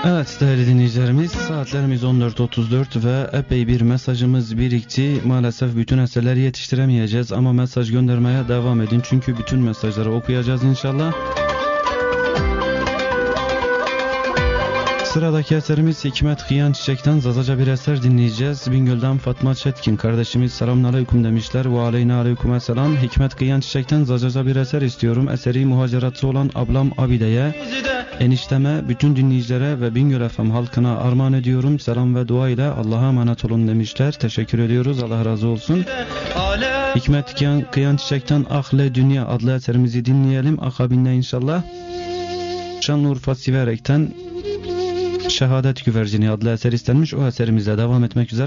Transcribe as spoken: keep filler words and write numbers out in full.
Evet değerli dinleyicilerimiz, saatlerimiz on dört otuz dört ve epey bir mesajımız birikti. Maalesef bütün eserleri yetiştiremeyeceğiz ama mesaj göndermeye devam edin. Çünkü bütün mesajları okuyacağız inşallah. Sıradaki eserimiz Hikmet Kıyan Çiçek'ten Zazaca bir eser dinleyeceğiz. Bingöl'den Fatma Çetkin kardeşimiz selamünaleyküm demişler. Ve aleyhisselam. Hikmet Kıyan Çiçek'ten Zazaca bir eser istiyorum. Eseri muhaceratçı olan ablam Abide'ye, enişteme, bütün dinleyicilere ve Bingöl F M halkına armağan ediyorum. Selam ve dua ile Allah'a emanet olun demişler. Teşekkür ediyoruz. Allah razı olsun. Hikmet Kıyan, Kıyan Çiçek'ten Ahle Dünya adlı eserimizi dinleyelim. Akabinde inşallah Şanlıurfa Siverek'ten Şehadet Güvercini adlı eser istenmiş. O eserimizle devam etmek üzere.